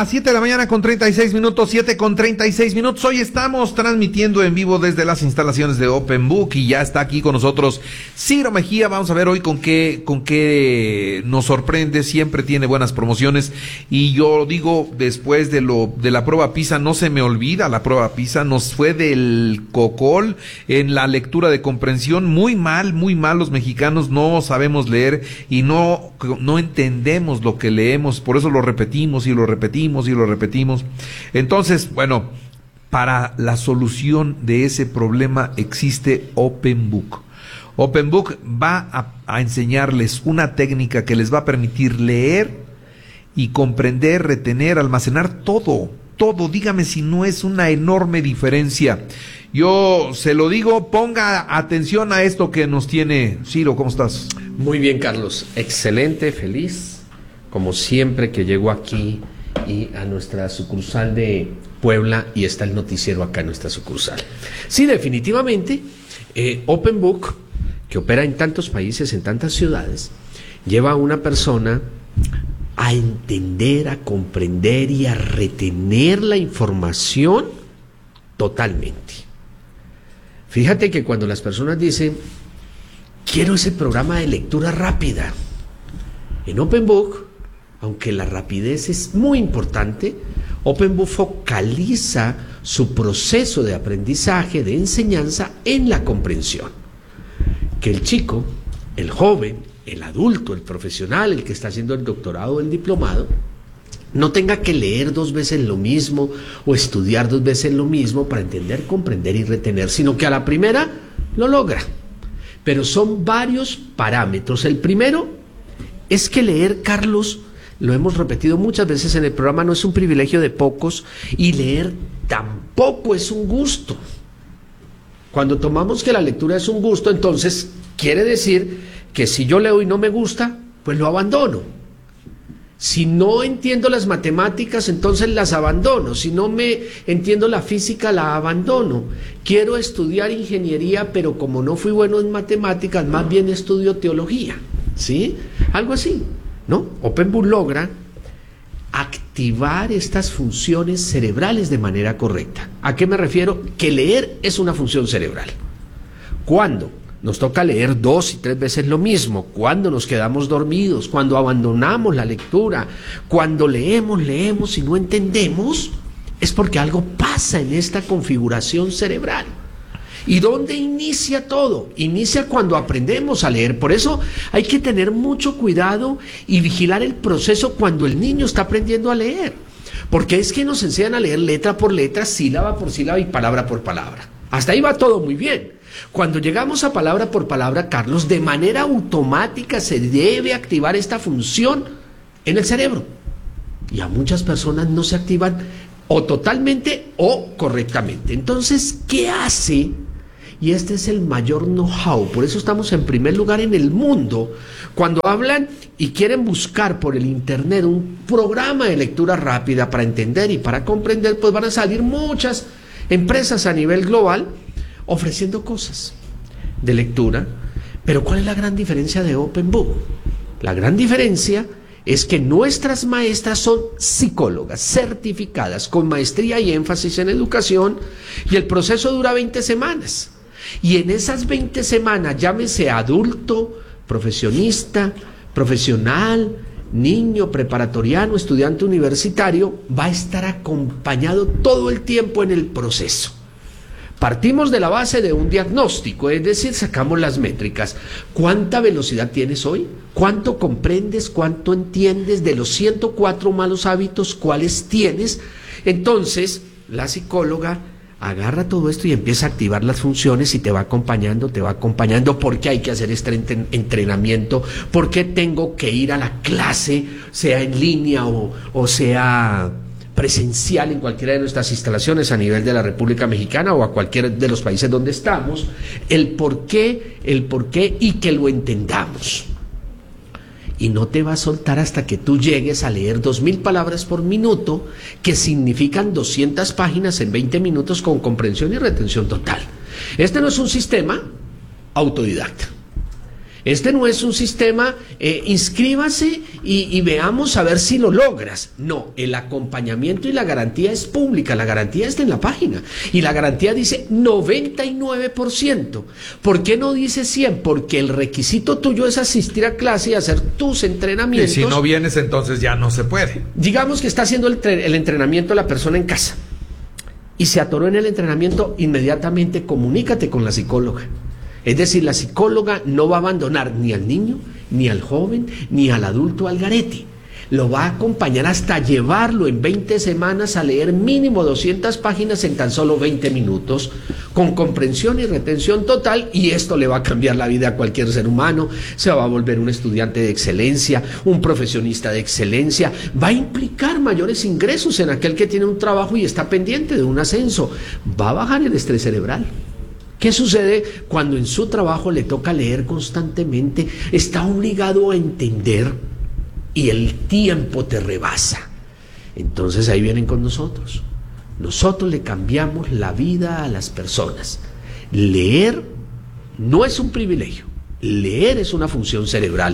las 7 de la mañana con 36 minutos, 7 con 36 minutos. Hoy estamos transmitiendo en vivo desde las instalaciones de Open Book y ya está aquí con nosotros Ciro Mejía. Vamos a ver hoy con qué nos sorprende. Siempre tiene buenas promociones y yo digo, después de la prueba PISA, no se me olvida, la prueba PISA nos fue del cocol en la lectura de comprensión. Muy mal, los mexicanos no sabemos leer y no entendemos lo que leemos, por eso lo repetimos y lo repetimos y lo repetimos. Entonces, bueno, para la solución de ese problema existe Open Book. Open Book va a enseñarles una técnica que les va a permitir leer y comprender, retener, almacenar todo. Dígame si no es una enorme diferencia. Yo se lo digo, ponga atención a esto que nos tiene Ciro. ¿Cómo estás? Muy bien, Carlos, excelente, feliz, como siempre que llego aquí y a nuestra sucursal de Puebla y está el noticiero acá en nuestra sucursal. Sí, definitivamente, Open Book, que opera en tantos países, en tantas ciudades, lleva a una persona a entender, a comprender y a retener la información totalmente. Fíjate que cuando las personas dicen, quiero ese programa de lectura rápida, en Open Book, aunque la rapidez es muy importante, Open Book focaliza su proceso de aprendizaje, de enseñanza en la comprensión. Que el chico, el joven, el adulto, el profesional, el que está haciendo el doctorado o el diplomado, no tenga que leer 2 veces lo mismo o estudiar 2 veces lo mismo para entender, comprender y retener, sino que a la primera lo logra. Pero son varios parámetros. El primero es que leer, Carlos, lo hemos repetido muchas veces en el programa, no es un privilegio de pocos y leer tampoco es un gusto. Cuando tomamos que la lectura es un gusto, entonces quiere decir que si yo leo y no me gusta, pues lo abandono. Si no entiendo las matemáticas, entonces las abandono. Si no me entiendo la física, la abandono. Quiero estudiar ingeniería, pero como no fui bueno en matemáticas, más bien estudio teología. ¿Sí? Algo así, ¿no? Open Book logra activar estas funciones cerebrales de manera correcta. ¿A qué me refiero? Que leer es una función cerebral. ¿Cuándo? Nos toca leer 2 y 3 veces lo mismo, cuando nos quedamos dormidos, cuando abandonamos la lectura, cuando leemos y no entendemos, es porque algo pasa en esta configuración cerebral. ¿Y dónde inicia todo? Inicia cuando aprendemos a leer. Por eso hay que tener mucho cuidado y vigilar el proceso cuando el niño está aprendiendo a leer. Porque es que nos enseñan a leer letra por letra, sílaba por sílaba y palabra por palabra. Hasta ahí va todo muy bien. Cuando llegamos a palabra por palabra, Carlos, de manera automática se debe activar esta función en el cerebro. Y a muchas personas no se activan o totalmente o correctamente. Entonces, ¿qué hace? Y este es el mayor know-how. Por eso estamos en primer lugar en el mundo. Cuando hablan y quieren buscar por el internet un programa de lectura rápida para entender y para comprender, pues van a salir muchas empresas a nivel global ofreciendo cosas de lectura. Pero ¿cuál es la gran diferencia de Open Book? La gran diferencia es que nuestras maestras son psicólogas certificadas con maestría y énfasis en educación y el proceso dura 20 semanas. Y en esas 20 semanas, llámese adulto, profesionista, profesional, niño, preparatoriano, estudiante universitario, va a estar acompañado todo el tiempo en el proceso. Partimos de la base de un diagnóstico, es decir, sacamos las métricas. ¿Cuánta velocidad tienes hoy? ¿Cuánto comprendes? ¿Cuánto entiendes de los 104 malos hábitos? ¿Cuáles tienes? Entonces, la psicóloga agarra todo esto y empieza a activar las funciones y te va acompañando, ¿por qué hay que hacer este entrenamiento? ¿Por qué tengo que ir a la clase, sea en línea o sea presencial en cualquiera de nuestras instalaciones a nivel de la República Mexicana o a cualquier de los países donde estamos? El por qué y que lo entendamos. Y no te va a soltar hasta que tú llegues a leer 2000 palabras por minuto, que significan 200 páginas en 20 minutos con comprensión y retención total. Este no es un sistema autodidacta. Este no es un sistema, inscríbase y veamos a ver si lo logras. No, el acompañamiento y la garantía es pública, la garantía está en la página. Y la garantía dice 99%. ¿Por qué no dice 100%? Porque el requisito tuyo es asistir a clase y hacer tus entrenamientos. Y si no vienes, entonces ya no se puede. Digamos que está haciendo el entrenamiento la persona en casa y se atoró en el entrenamiento, inmediatamente comunícate con la psicóloga. Es decir, la psicóloga no va a abandonar ni al niño, ni al joven, ni al adulto al garete. Lo va a acompañar hasta llevarlo en 20 semanas a leer mínimo 200 páginas en tan solo 20 minutos, con comprensión y retención total, y esto le va a cambiar la vida a cualquier ser humano. Se va a volver un estudiante de excelencia, un profesionista de excelencia, va a implicar mayores ingresos en aquel que tiene un trabajo y está pendiente de un ascenso, va a bajar el estrés cerebral. ¿Qué sucede cuando en su trabajo le toca leer constantemente? Está obligado a entender y el tiempo te rebasa. Entonces ahí vienen con nosotros. Nosotros le cambiamos la vida a las personas. Leer no es un privilegio. Leer es una función cerebral,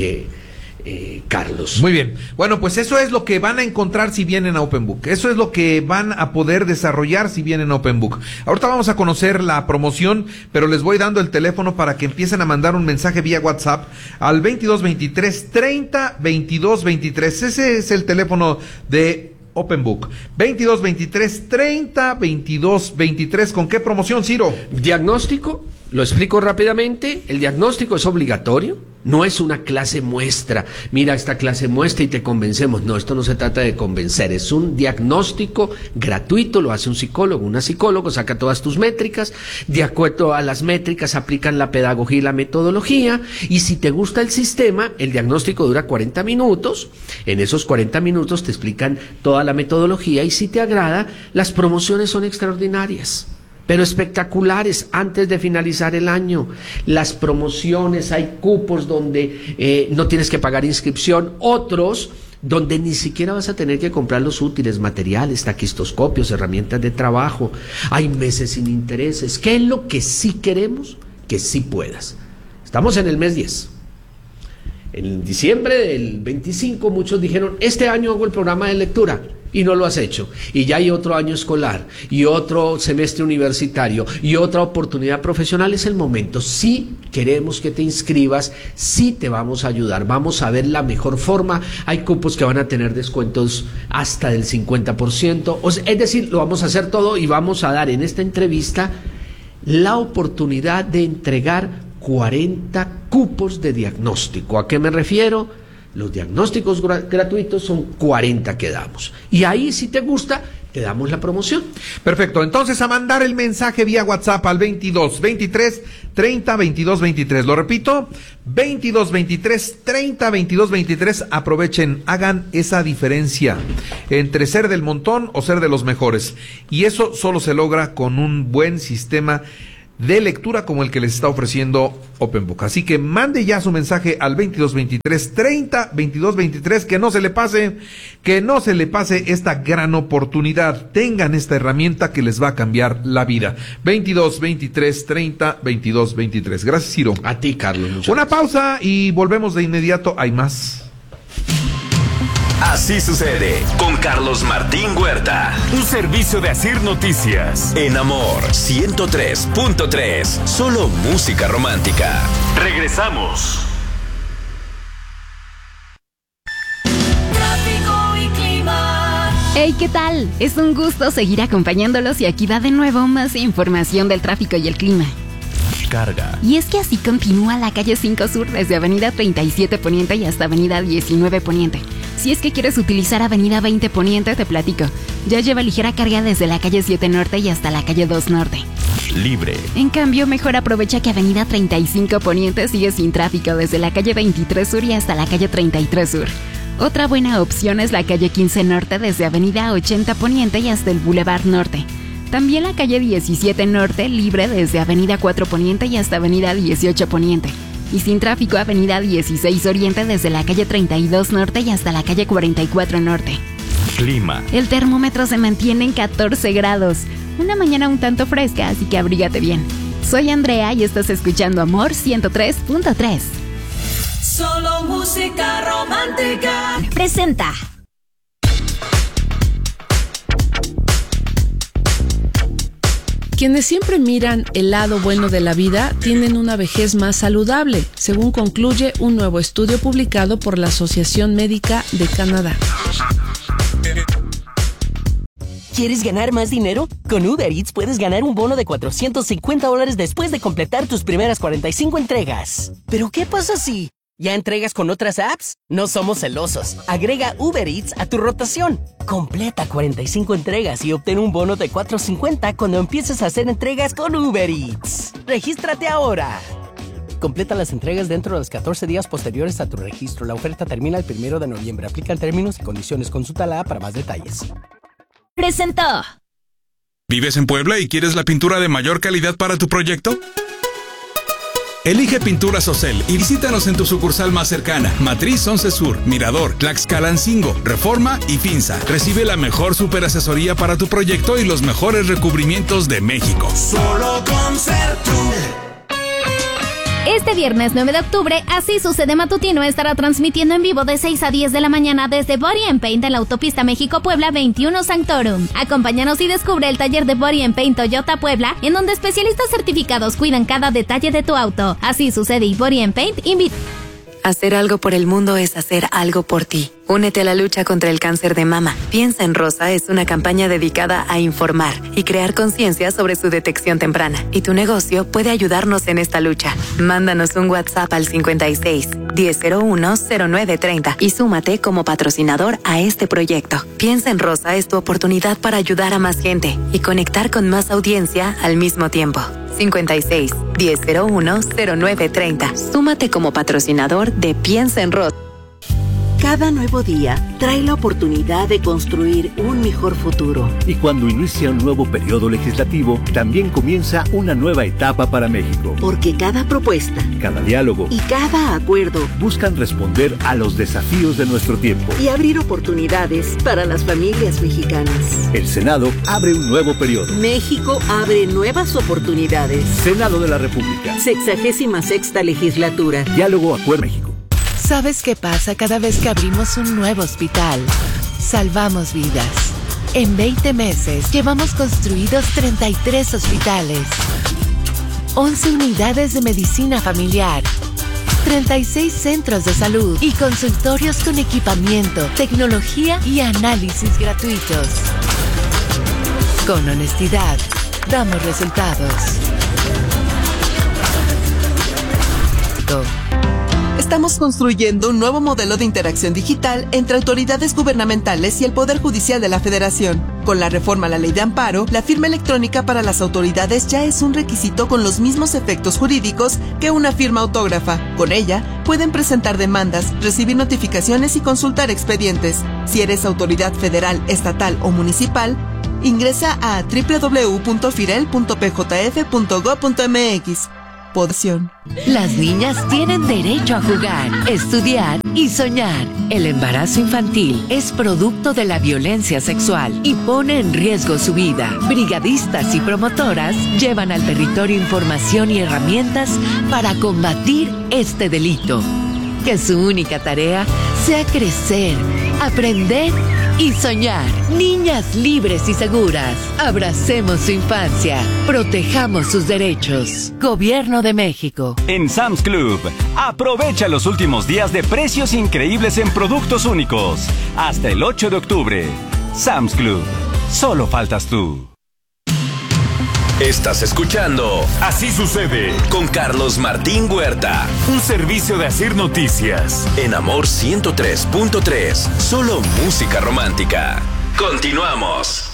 Carlos. Muy bien. Bueno, pues eso es lo que van a encontrar si vienen a Open Book. Eso es lo que van a poder desarrollar si vienen a Open Book. Ahorita vamos a conocer la promoción, pero les voy dando el teléfono para que empiecen a mandar un mensaje vía WhatsApp al 2223 30 22 23. Ese es el teléfono de Open Book. 2223 30 22 23. ¿Con qué promoción, Ciro? Diagnóstico. Lo explico rápidamente. El diagnóstico es obligatorio, no es una clase muestra. Mira, esta clase muestra y te convencemos. No, esto no se trata de convencer, es un diagnóstico gratuito, lo hace un psicólogo, una psicóloga, saca todas tus métricas, de acuerdo a las métricas aplican la pedagogía y la metodología, y si te gusta el sistema, el diagnóstico dura 40 minutos, en esos 40 minutos te explican toda la metodología, y si te agrada, las promociones son extraordinarias, pero espectaculares antes de finalizar el año. Las promociones, hay cupos donde no tienes que pagar inscripción, otros donde ni siquiera vas a tener que comprar los útiles, materiales, taquistoscopios, herramientas de trabajo. Hay meses sin intereses. ¿Qué es lo que sí queremos? Que sí puedas. Estamos en el mes 10. En diciembre del 25 muchos dijeron, este año hago el programa de lectura. Y no lo has hecho, y ya hay otro año escolar, y otro semestre universitario, y otra oportunidad profesional. Es el momento. Si queremos que te inscribas, sí te vamos a ayudar, vamos a ver la mejor forma. Hay cupos que van a tener descuentos hasta del 50%, es decir, lo vamos a hacer todo, y vamos a dar en esta entrevista la oportunidad de entregar 40 cupos de diagnóstico. ¿A qué me refiero? Los diagnósticos gratuitos son 40 que damos. Y ahí, si te gusta, te damos la promoción. Perfecto. Entonces, a mandar el mensaje vía WhatsApp al 22 23 30 22 23. Lo repito, 22 23 30 22 23. Aprovechen, hagan esa diferencia entre ser del montón o ser de los mejores. Y eso solo se logra con un buen sistema de lectura como el que les está ofreciendo Open Book. Así que mande ya su mensaje al 22 23 30 22 23, que no se le pase esta gran oportunidad. Tengan esta herramienta que les va a cambiar la vida. 22 23 30 22 23. Gracias, Ciro. A ti, Carlos. Una pausa y volvemos de inmediato. Hay más. Así sucede con Carlos Martín Huerta. Un servicio de Asir Noticias. En Amor 103.3. Solo música romántica. Regresamos. Tráfico y clima. Hey, ¿qué tal? Es un gusto seguir acompañándolos y aquí va de nuevo más información del tráfico y el clima. Carga. Y es que así continúa la calle 5 Sur desde Avenida 37 Poniente y hasta Avenida 19 Poniente. Si es que quieres utilizar Avenida 20 Poniente, te platico. Ya lleva ligera carga desde la calle 7 Norte y hasta la calle 2 Norte. Libre. En cambio, mejor aprovecha que Avenida 35 Poniente sigue sin tráfico desde la calle 23 Sur y hasta la calle 33 Sur. Otra buena opción es la calle 15 Norte desde Avenida 80 Poniente y hasta el Boulevard Norte. También la calle 17 Norte, libre desde Avenida 4 Poniente y hasta Avenida 18 Poniente. Y sin tráfico, Avenida 16 Oriente desde la calle 32 Norte y hasta la calle 44 Norte. Clima. El termómetro se mantiene en 14 grados. Una mañana un tanto fresca, así que abrígate bien. Soy Andrea y estás escuchando Amor 103.3. Solo música romántica. Presenta. Quienes siempre miran el lado bueno de la vida tienen una vejez más saludable, según concluye un nuevo estudio publicado por la Asociación Médica de Canadá. ¿Quieres ganar más dinero? Con Uber Eats puedes ganar un bono de $450 después de completar tus primeras 45 entregas. ¿Pero qué pasa si ya entregas con otras apps? No somos celosos. Agrega Uber Eats a tu rotación. Completa 45 entregas y obtén un bono de $450 cuando empieces a hacer entregas con Uber Eats. ¡Regístrate ahora! Completa las entregas dentro de los 14 días posteriores a tu registro. La oferta termina el 1 de noviembre. Aplican términos y condiciones. Consulta la app para más detalles. Presentó. ¿Vives en Puebla y quieres la pintura de mayor calidad para tu proyecto? Elige Pinturas Ocel y visítanos en tu sucursal más cercana. Matriz 11 Sur, Mirador, Tlaxcalancingo, Reforma y Finza. Recibe la mejor superasesoría para tu proyecto y los mejores recubrimientos de México. Solo con Sertur. Este viernes 9 de octubre, Así Sucede Matutino estará transmitiendo en vivo de 6 a 10 de la mañana desde Body and Paint en la autopista México-Puebla 21 Sanctorum. Acompáñanos y descubre el taller de Body and Paint Toyota Puebla, en donde especialistas certificados cuidan cada detalle de tu auto. Así Sucede y Body and Paint invita. Hacer algo por el mundo es hacer algo por ti. Únete a la lucha contra el cáncer de mama. Piensa en Rosa es una campaña dedicada a informar y crear conciencia sobre su detección temprana. Y tu negocio puede ayudarnos en esta lucha. Mándanos un WhatsApp al 56 1001 0930 y súmate como patrocinador a este proyecto. Piensa en Rosa es tu oportunidad para ayudar a más gente y conectar con más audiencia al mismo tiempo. 56 1001 0930. Súmate como patrocinador de Piensa en Rosa. Cada nuevo día trae la oportunidad de construir un mejor futuro. Y cuando inicia un nuevo periodo legislativo, también comienza una nueva etapa para México. Porque cada propuesta, cada diálogo y cada acuerdo buscan responder a los desafíos de nuestro tiempo y abrir oportunidades para las familias mexicanas. El Senado abre un nuevo periodo. México abre nuevas oportunidades. Senado de la República. 66ª legislatura. Diálogo Acuerdo México. ¿Sabes qué pasa cada vez que abrimos un nuevo hospital? Salvamos vidas. En 20 meses llevamos construidos 33 hospitales, 11 unidades de medicina familiar, 36 centros de salud y consultorios con equipamiento, tecnología y análisis gratuitos. Con honestidad, damos resultados. Estamos construyendo un nuevo modelo de interacción digital entre autoridades gubernamentales y el Poder Judicial de la Federación. Con la reforma a la Ley de Amparo, la firma electrónica para las autoridades ya es un requisito con los mismos efectos jurídicos que una firma autógrafa. Con ella, pueden presentar demandas, recibir notificaciones y consultar expedientes. Si eres autoridad federal, estatal o municipal, ingresa a www.firel.pjf.gov.mx. Podación. Las niñas tienen derecho a jugar, estudiar y soñar. El embarazo infantil es producto de la violencia sexual y pone en riesgo su vida. Brigadistas y promotoras llevan al territorio información y herramientas para combatir este delito. Que su única tarea sea crecer, aprender y soñar. Niñas libres y seguras. Abracemos su infancia. Protejamos sus derechos. Gobierno de México. En Sam's Club, aprovecha los últimos días de precios increíbles en productos únicos. Hasta el 8 de octubre. Sam's Club. Solo faltas tú. Estás escuchando Así Sucede con Carlos Martín Huerta. Un servicio de Asir Noticias. En Amor 103.3. Solo música romántica. Continuamos.